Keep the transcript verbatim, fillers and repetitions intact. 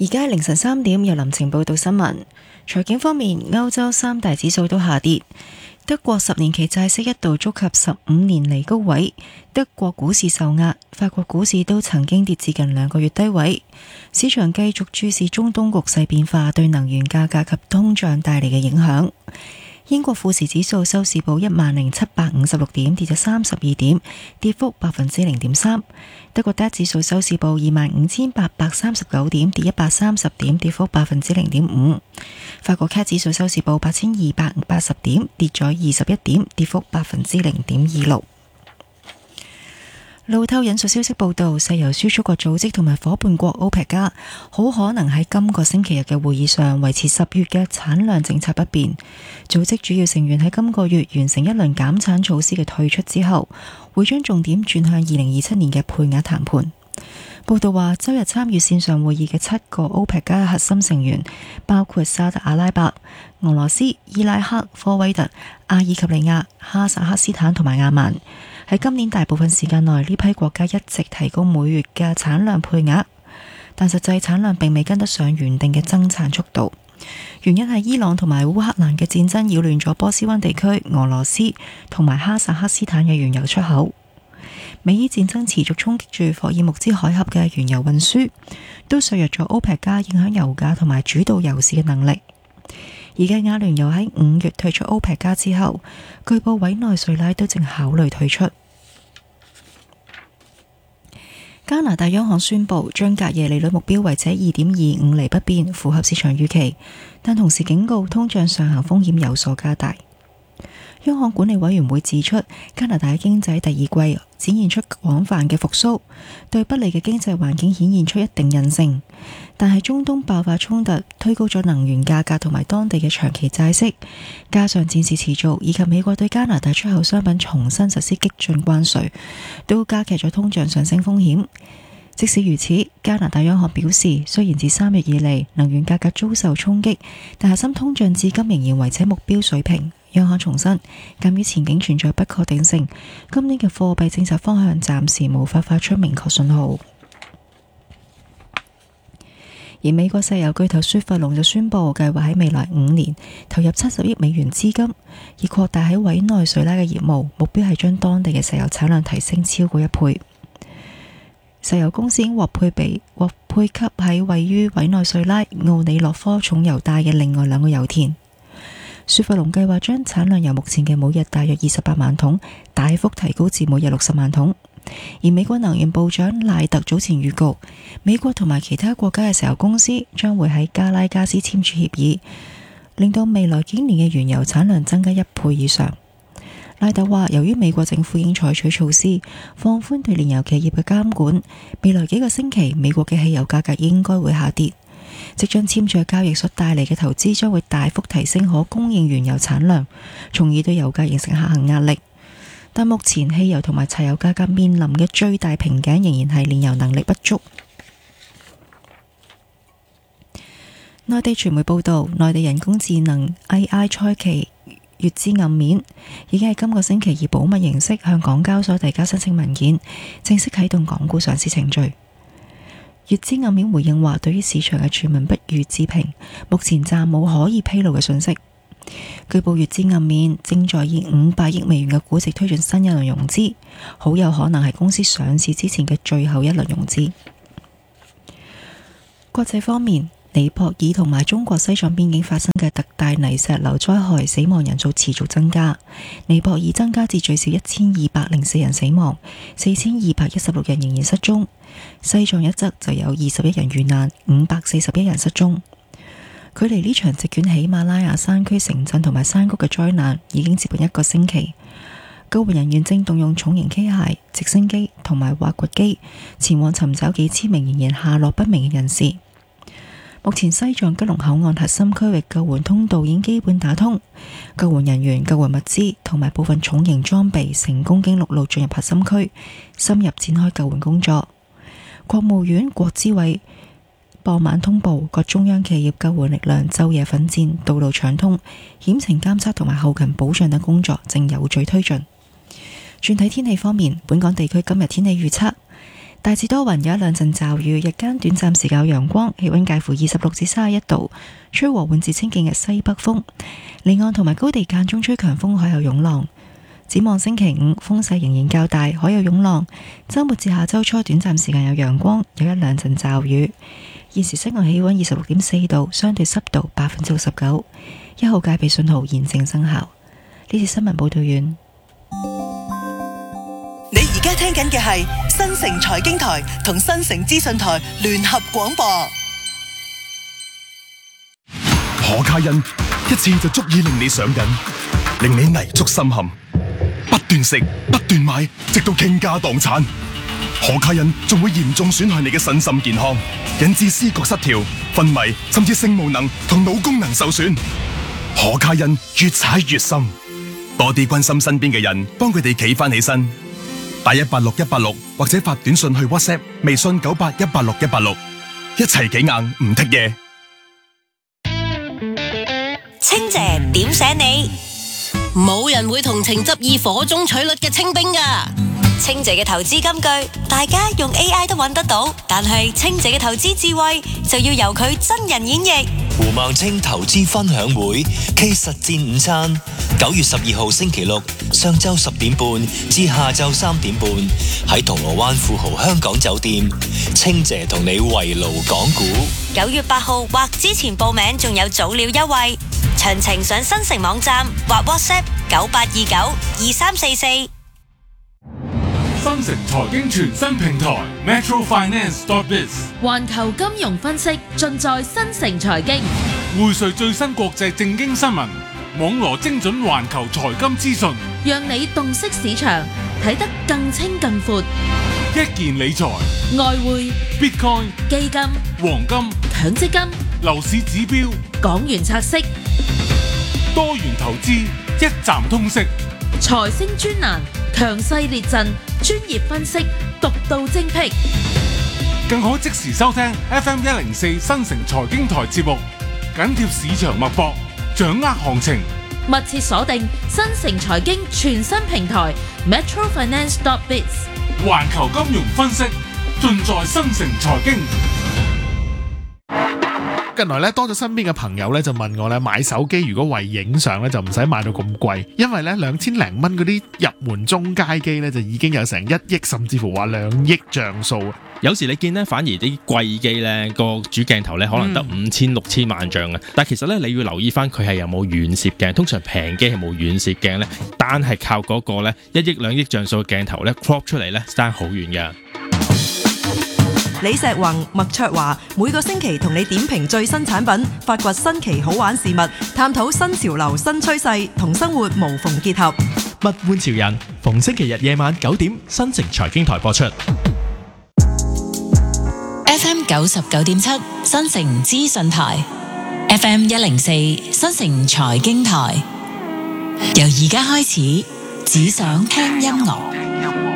而家凌晨三點，由林晴報道新聞。財經方面，歐洲三大指數都下跌。德國十年期債息一度觸及十五年嚟高位，德國股市受壓，法國股市都曾經跌至近兩個月低位。市場繼續注視中東局勢變化對能源價格及通脹帶嚟嘅影響。英國富時指數收市報一萬零七百五十六點，跌咗三十二點，跌幅百分之零點三。德國 D A X 指數收市報二萬五千八百三十九點，跌一百三十點，跌幅百分之零點五。法國 C A C 指數收市報八千二百八十點，跌咗二十一點，跌幅百分之零點二六。路透引述消息報道，石油輸出國組織同埋伙伴國 OPEC 加好可能喺今個星期日嘅會議上維持十月嘅產量政策不變。組織主要成員喺今個月完成一輪減產措施嘅退出之後，會將重點轉向二零二七年嘅配額談判。報道話，周日參與線上會議嘅七個 OPEC 加核心成員，包括沙特阿拉伯、俄羅斯、伊拉克、科威特、阿爾及利亞、哈薩克斯坦同埋亞曼。喺今年大部分時間內，呢批國家一直提高每月嘅產量配額，但實際產量並未跟得上原定嘅增產速度。原因係伊朗同埋烏克蘭嘅戰爭擾亂咗波斯灣地區、俄羅斯同埋哈薩克斯坦嘅原油出口。美伊戰爭持續衝擊住霍爾木茲海峽嘅原油運輸，都削弱咗 OPEC 加影響油價同埋主導油市嘅能力。而家亞聯酋喺五月退出 OPEC 加之後，據報委內瑞拉都正考慮退出。加拿大央行宣布將隔夜利率目標維持二點二五厘不變，符合市場預期，但同時警告通脹上行風險有所加大。央行管理委員會指出，加拿大經濟第二季展現出廣泛嘅復甦，對不利嘅經濟環境顯現出一定韌性。但係中東爆發衝突，推高咗能源價格同埋當地嘅長期債息，加上戰事持續，以及美國對加拿大出口商品重新實施激進關稅，都加劇咗通脹上升風險。即使如此，加拿大央行表示，雖然自三月以嚟能源價格遭受衝擊，但核心通脹至今仍然維持目標水平。央行重申，鑑於前景存在不確定性，今年嘅貨幣政策方向暫時無法發出明確信號。而美國石油巨頭雪佛龍就宣布，計劃喺未來五年投入七十億美元資金，以擴大喺委內瑞拉嘅業務，目標係將當地嘅石油產量提升超過一倍。石油公司已經獲配備獲配給喺位於委內瑞拉奧尼洛科重油帶嘅另外兩個油田。雪佛龍計劃將產量由目前嘅每日大約二十八萬桶大幅提高至每日六十萬桶。而美國能源部長賴特早前預告，美國同埋其他國家嘅石油公司將會喺加拉加斯簽署協議，令到未來幾年嘅原油產量增加一倍以上。賴特話，由於美國政府已經採取措施放寬對煉油企業嘅監管，未來幾個星期美國嘅汽油價格應該會下跌。即將簽署嘅交易所帶嚟嘅投資將會大幅提升可供應原油產量，從而對油價形成下行壓力。但目前汽油同埋柴油價格面臨嘅最大瓶頸仍然係煉油能力不足。內地傳媒報道，內地人工智能 A I 初期乙支暗面已經喺今個星期以保密形式向港交所遞交申請文件，正式啟動港股上市程序。乙支暗面回應話，對於市場嘅傳聞不予置評，目前暫冇可以披露嘅信息。據報，乙支暗面正在以五百億美元嘅估值推進新一輪融資，好有可能係公司上市之前嘅最後一輪融資。國際方面，尼泊爾同埋中國西藏邊境發生嘅特大泥石流災害，死亡人數持續增加。尼泊爾增加至最少一千二百零四人死亡，四千二百一十六人仍然失蹤。西藏一側就有二十一人遇難，五百四十一人失蹤。距離呢場席捲喜馬拉雅山區城鎮同埋山谷嘅災難已經接近一個星期。救援人員正動用重型機械、直升機同埋挖掘機前往尋找幾千名仍然下落不明嘅人士。目前西藏吉隆口岸核心區域救援通道已經基本打通，救援人員、救援物資同埋部分重型裝備成功經陸路進入核心區，深入展開救援工作。國務院國資委傍晚通報，各中央企業救援力量晝夜奮戰，道路暢通，險情監測同埋後勤保障等工作正有序推進。轉睇天氣方面，本港地區今日天氣預測大致多雲，有一兩陣驟雨，日間短暫時間有陽光，氣溫介乎二十六至三十一度，吹和緩至清勁嘅西北風。離岸同埋高地間中吹強風，海有湧浪。展望星期五，風勢仍然較大，海有湧浪。周末至下周初，短暫時間有陽光，有一兩陣驟雨。現時室外氣溫二十六點四度，相對濕度百分之六十九，一號戒備信號現正生效。呢次新聞報道完。 你而家聽緊嘅係新城財經台同新城資訊台聯合廣播。 可卡因一次就足以令你上癮，令你泥足深陷，不斷食不斷買，直到傾家蕩產。可卡因仲會嚴重損害你嘅身心健康，引致思覺失調、昏迷，甚至性無能同腦功能受損。可卡因越踩越深，多啲關心身邊嘅人，幫佢哋企返起身。打一八六一八六或者發短信去 WhatsApp、微信九八一八六一八六，一齊企硬唔剔嘢。 清姐點醒你？冇人會同情執意火中取栗嘅清兵㗎。清姐嘅投資金句，大家用 A I 都揾得到，但係清姐嘅投資智慧就要由佢真人演繹。 胡孟青投資分享會暨實戰午餐，九月十二號星期六上晝十點半至下晝三點半喺銅鑼灣富豪香港酒店，清姐同你圍爐講股。 九月八號或之前報名仲有早鳥優惠，詳情上新城網站或 WhatsApp 九八二九二三四四。 新城財經全新平台 Metro Finance dot biz， 環球金融分析盡在新城財經， 匯萃最新國際政經新聞，網羅精準環球財金資訊， 讓你洞悉市場，睇得更清更闊。 一件理財、 外匯、 Bitcoin、 基金、 黃金、 強積金、 樓市指標、 港元拆息、 多元投資，一站通識。 財星專欄，強勢列陣，專業分析，獨到精闢， 更可即時收聽 F M 一零四新城財經台節目，緊貼市場脈搏，掌握行情， 密切鎖定新城財經全新平台 Metro Finance dot biz， 環球金融分析盡在新城財經。 近來咧多咗身邊嘅朋友咧就問我咧買手機如果為影相咧就唔使買到咁貴，因為咧兩千零蚊嗰啲入門中階機咧就已經有成一億甚至乎話兩億像素。 有時你見咧反而啲貴機咧個主鏡頭咧可能得五千六千萬像啊，但其實咧你要留意翻佢係有冇遠攝鏡，通常平機係冇遠攝鏡咧，單係靠嗰個咧一億兩億像素嘅鏡頭咧 crop 出嚟咧爭好遠㗎。 李石宏、麥卓華每個星期同你點評最新產品，發掘新奇好玩事物，探討新潮流新趨勢，同生活無縫結合。 物玩潮人，逢星期日夜晚九點，新城財經台播出。 F M 九十九點七，新城資訊台 ；F M 一零四，新城財經台。由而家開始，只想聽音樂。